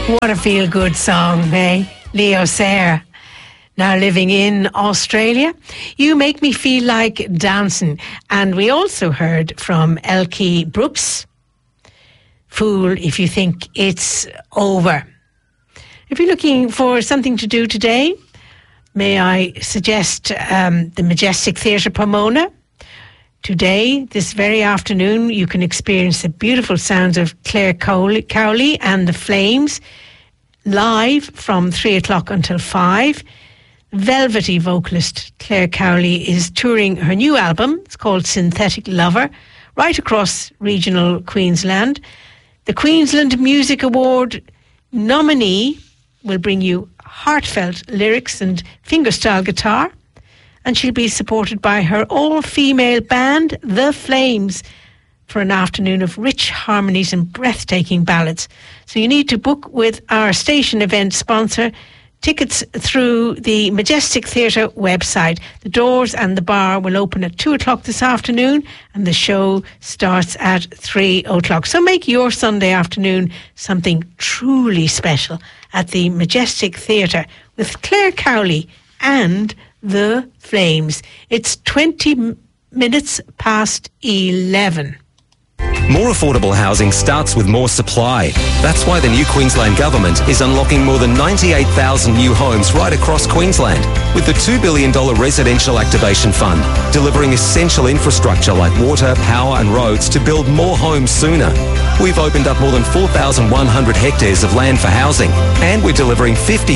What a feel-good song, eh? Leo Sayer, now living in Australia. You make me feel like dancing. And we also heard from Elkie Brooks, Fool If You Think It's Over. If you're looking for something to do today, may I suggest the Majestic Theatre Pomona. Today, this very afternoon, you can experience the beautiful sounds of Claire Cowley and the Flames live from 3 o'clock until 5. Velvety vocalist Claire Cowley is touring her new album. It's called Synthetic Lover, right across regional Queensland. The Queensland Music Award nominee will bring you heartfelt lyrics and fingerstyle guitar. And she'll be supported by her all-female band, The Flames, for an afternoon of rich harmonies and breathtaking ballads. So you need to book with our station event sponsor. Tickets through the Majestic Theatre website. The doors and the bar will open at 2 o'clock this afternoon, and the show starts at 3 o'clock. So make your Sunday afternoon something truly special at the Majestic Theatre with Claire Cowley and The Flames. It's 20 minutes past 11. More affordable housing starts with more supply. That's why the new Queensland Government is unlocking more than 98,000 new homes right across Queensland with the $2 billion Residential Activation Fund, delivering essential infrastructure like water, power and roads to build more homes sooner. We've opened up more than 4,100 hectares of land for housing, and we're delivering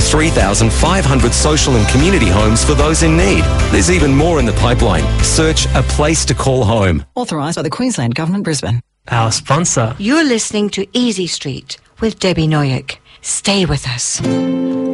53,500 social and community homes for those in need. There's even more in the pipeline. Search A Place to Call Home. Authorised by the Queensland Government, Brisbane. Our sponsor. You're listening to Easy Street with Debbie Noyek. Stay with us.